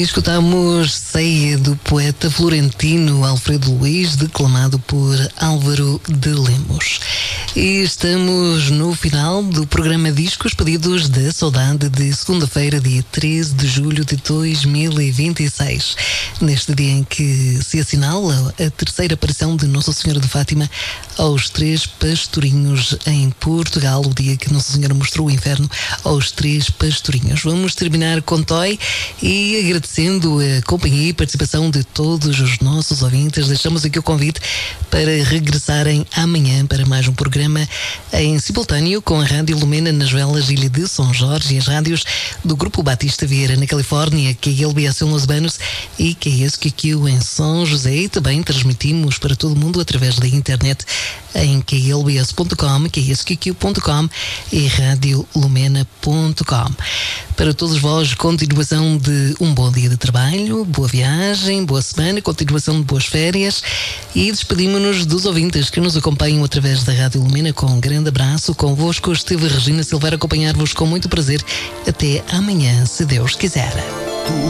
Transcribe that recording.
Escutamos Ceia do poeta florentino Alfredo Luiz, declamado por Álvaro de Lemos. E estamos no final do programa Discos Pedidos da Saudade de segunda-feira, dia 13 de julho de 2026. Neste dia em que se assinala a terceira aparição de Nossa Senhora de Fátima aos três pastorinhos em Portugal, o dia que Nossa Senhora mostrou o inferno aos três pastorinhos. Vamos terminar com Toy e agradecendo a companhia e participação de todos os nossos ouvintes. Deixamos aqui o convite para regressarem amanhã para mais um programa em simultâneo com a Rádio Lumena nas Velas, Ilha de São Jorge, e as rádios do Grupo Batista Vieira na Califórnia, KLBS em Los Banos e KSQQ em São José. E também transmitimos para todo o mundo através da internet em klbs.com, ksqq.com e radiolumena.com. Para todos vós, continuação de um bom dia de trabalho, boa viagem, boa semana, continuação de boas férias, e despedimos-nos dos ouvintes que nos acompanham através da Rádio Lumena com um grande abraço. Convosco esteve Regina Silveira a acompanhar-vos com muito prazer. Até amanhã, se Deus quiser.